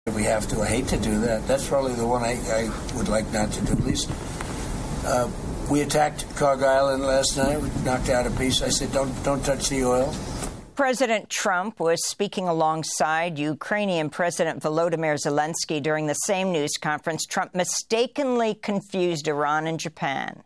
We have to. I hate to do that. That's probably the one I would like not to do least. We attacked Cargill Island last night. We knocked out a piece. I said, don't touch the oil. President Trump was speaking alongside Ukrainian President Volodymyr Zelensky during the same news conference. Trump mistakenly confused Iran and Japan.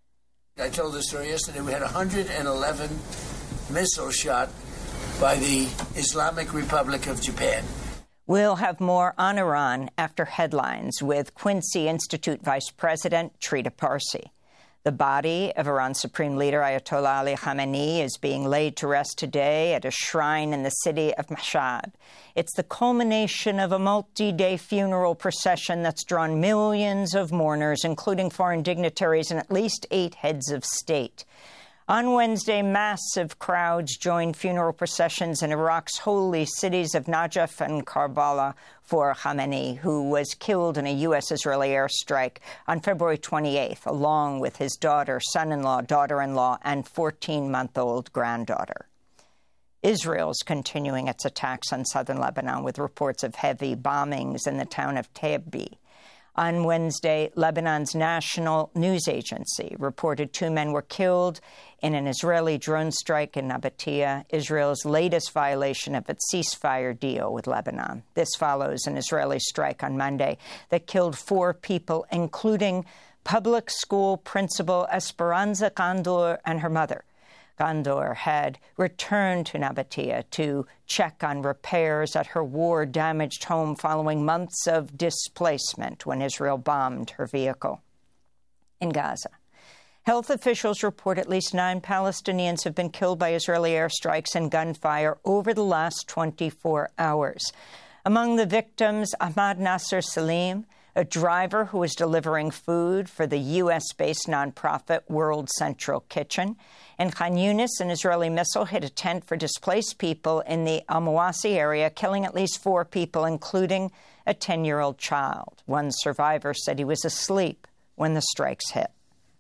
I told this story yesterday. We had 111 missiles shot by the Islamic Republic of Japan. We'll have more on Iran after headlines with Quincy Institute Vice President Trita Parsi. The body of Iran's Supreme Leader Ayatollah Ali Khamenei is being laid to rest today at a shrine in the city of Mashhad. It's the culmination of a multi-day funeral procession that's drawn millions of mourners, including foreign dignitaries and at least 8 heads of state. On Wednesday, massive crowds joined funeral processions in Iraq's holy cities of Najaf and Karbala for Khamenei, who was killed in a U.S.-Israeli airstrike on February 28th, along with his daughter, son-in-law, daughter-in-law, and 14-month-old granddaughter. Israel's continuing its attacks on southern Lebanon with reports of heavy bombings in the town of Tebbi. On Wednesday, Lebanon's national news agency reported 2 men were killed in an Israeli drone strike in Nabatea, Israel's latest violation of its ceasefire deal with Lebanon. This follows an Israeli strike on Monday that killed 4 people, including public school principal Esperanza Gandor and her mother. Gandor had returned to Nabatea to check on repairs at her war-damaged home following months of displacement when Israel bombed her vehicle. In Gaza, health officials report at least 9 Palestinians have been killed by Israeli airstrikes and gunfire over the last 24 hours. Among the victims, Ahmad Nasser Salim, a driver who was delivering food for the U.S.-based nonprofit World Central Kitchen. In Khan Yunis, an Israeli missile hit a tent for displaced people in the Al-Mawasi area, killing at least 4 people, including a 10-year-old child. One survivor said he was asleep when the strikes hit.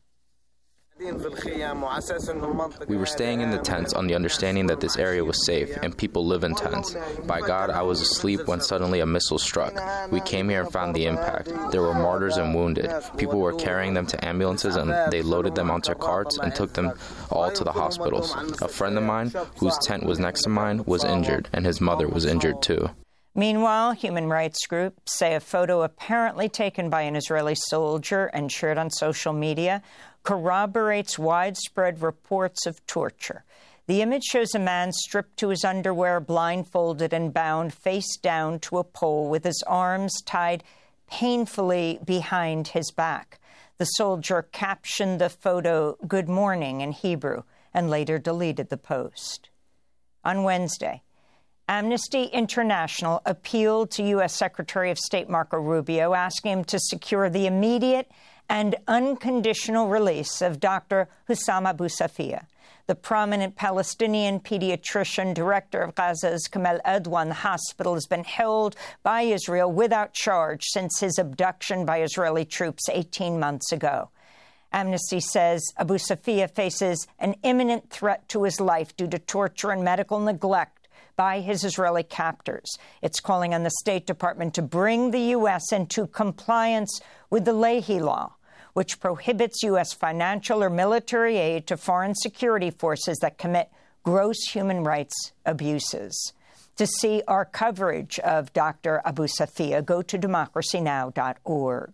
We were staying in the tents on the understanding that this area was safe and people live in tents. By God, I was asleep when suddenly a missile struck. We came here and found the impact. There were martyrs and wounded. People were carrying them to ambulances and they loaded them onto carts and took them all to the hospitals. A friend of mine, whose tent was next to mine, was injured, and his mother was injured too. Meanwhile, human rights groups say a photo apparently taken by an Israeli soldier and shared on social media corroborates widespread reports of torture. The image shows a man stripped to his underwear, blindfolded and bound face down to a pole with his arms tied painfully behind his back. The soldier captioned the photo, "Good morning," in Hebrew, and later deleted the post. On Wednesday, Amnesty International appealed to U.S. Secretary of State Marco Rubio, asking him to secure the immediate and unconditional release of Dr. Hussam Abu Safia. The prominent Palestinian pediatrician, director of Gaza's Kamal Adwan Hospital, has been held by Israel without charge since his abduction by Israeli troops 18 months ago. Amnesty says Abu Safia faces an imminent threat to his life due to torture and medical neglect by his Israeli captors. It's calling on the State Department to bring the U.S. into compliance with the Leahy Law, which prohibits U.S. financial or military aid to foreign security forces that commit gross human rights abuses. To see our coverage of Dr. Abu Safia, go to democracynow.org.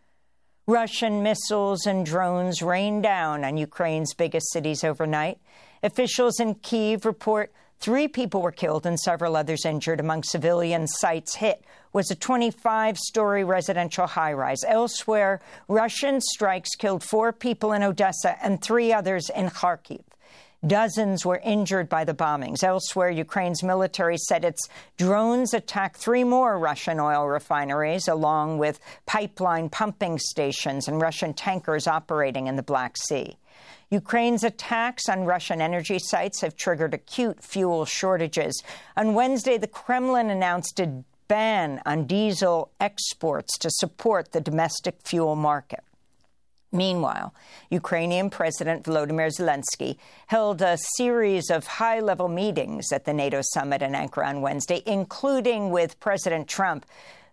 Russian missiles and drones rained down on Ukraine's biggest cities overnight. Officials in Kyiv report 3 people were killed and several others injured. Among civilian sites hit was a 25-story residential high-rise. Elsewhere, Russian strikes killed 4 people in Odessa and 3 others in Kharkiv. Dozens were injured by the bombings. Elsewhere, Ukraine's military said its drones attacked 3 more Russian oil refineries, along with pipeline pumping stations and Russian tankers operating in the Black Sea. Ukraine's attacks on Russian energy sites have triggered acute fuel shortages. On Wednesday, the Kremlin announced a ban on diesel exports to support the domestic fuel market. Meanwhile, Ukrainian President Volodymyr Zelensky held a series of high-level meetings at the NATO summit in Ankara on Wednesday, including with President Trump,